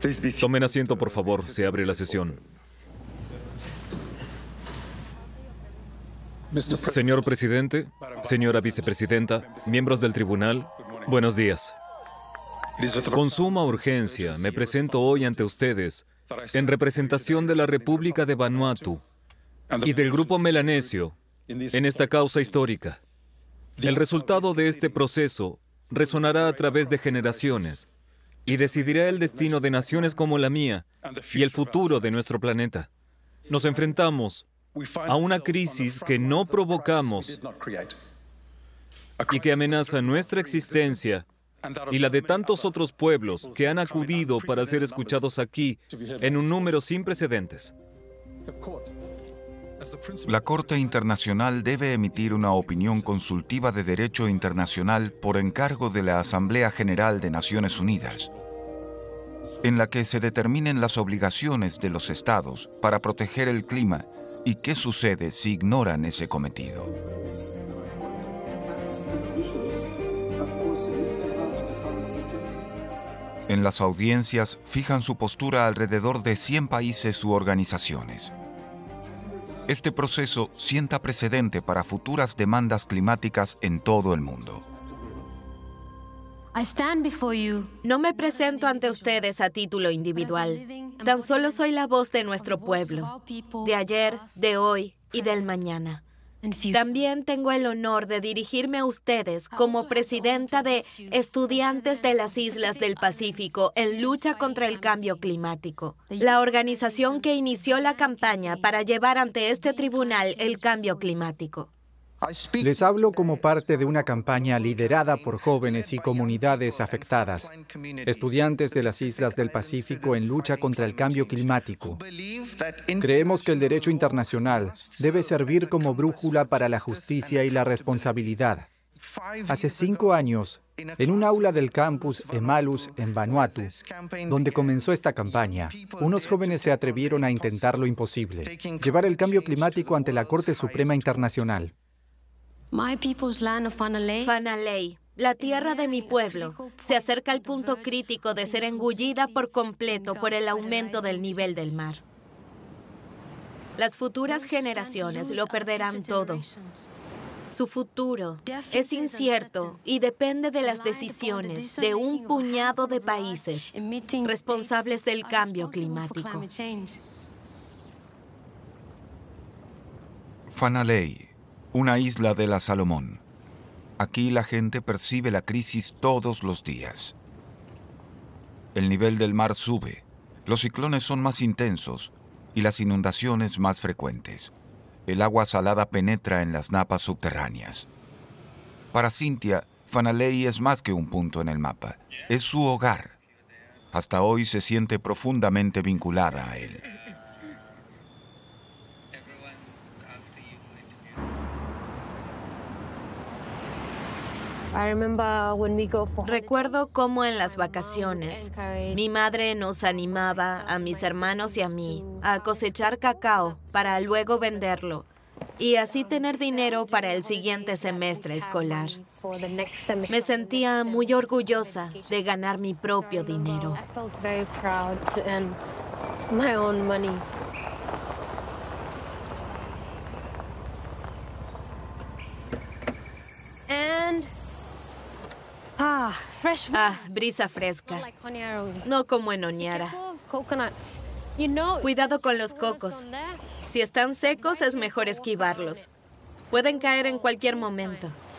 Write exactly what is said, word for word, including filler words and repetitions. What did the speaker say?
Tomen asiento, por favor. Se abre la sesión. Señor presidente, señora vicepresidenta, miembros del tribunal, buenos días. Con suma urgencia, me presento hoy ante ustedes en representación de la República de Vanuatu y del Grupo Melanesio en esta causa histórica. El resultado de este proceso resonará a través de generaciones y decidirá el destino de naciones como la mía y el futuro de nuestro planeta. Nos enfrentamos a una crisis que no provocamos y que amenaza nuestra existencia y la de tantos otros pueblos que han acudido para ser escuchados aquí en un número sin precedentes. La Corte Internacional debe emitir una opinión consultiva de derecho internacional por encargo de la Asamblea General de Naciones Unidas, en la que se determinen las obligaciones de los estados para proteger el clima y qué sucede si ignoran ese cometido. En las audiencias fijan su postura alrededor de cien países u organizaciones. Este proceso sienta precedente para futuras demandas climáticas en todo el mundo. No me presento ante ustedes a título individual. Tan solo soy la voz de nuestro pueblo, de ayer, de hoy y del mañana. También tengo el honor de dirigirme a ustedes como presidenta de Estudiantes de las Islas del Pacífico en lucha contra el cambio climático, la organización que inició la campaña para llevar ante este tribunal el cambio climático. Les hablo como parte de una campaña liderada por jóvenes y comunidades afectadas, estudiantes de las Islas del Pacífico en lucha contra el cambio climático. Creemos que el derecho internacional debe servir como brújula para la justicia y la responsabilidad. Hace cinco años, en un aula del campus Emalus en Vanuatu, donde comenzó esta campaña, unos jóvenes se atrevieron a intentar lo imposible, llevar el cambio climático ante la Corte Suprema Internacional. Fanalei, la tierra de mi pueblo, se acerca al punto crítico de ser engullida por completo por el aumento del nivel del mar. Las futuras generaciones lo perderán todo. Su futuro es incierto y depende de las decisiones de un puñado de países responsables del cambio climático. Fanalei, una isla de la Salomón. Aquí la gente percibe la crisis todos los días. El nivel del mar sube, los ciclones son más intensos y las inundaciones más frecuentes. El agua salada penetra en las napas subterráneas. Para Cynthia, Fanalei es más que un punto en el mapa, es su hogar. Hasta hoy se siente profundamente vinculada a él. Recuerdo cómo en las vacaciones mi madre nos animaba a mis hermanos y a mí a cosechar cacao para luego venderlo y así tener dinero para el siguiente semestre escolar. Me sentía muy orgullosa de ganar mi propio dinero. Ah, brisa fresca. No como en Honiara. Cuidado con los cocos. Si están secos, es mejor esquivarlos. Pueden caer en cualquier momento.